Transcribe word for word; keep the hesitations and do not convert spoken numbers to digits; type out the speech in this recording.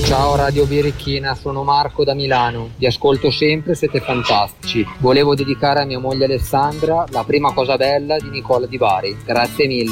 Ciao Radio Birichina, sono Marco da Milano, vi ascolto sempre, siete fantastici. Volevo dedicare a mia moglie Alessandra La prima cosa bella di Nicola Di Bari. Grazie mille.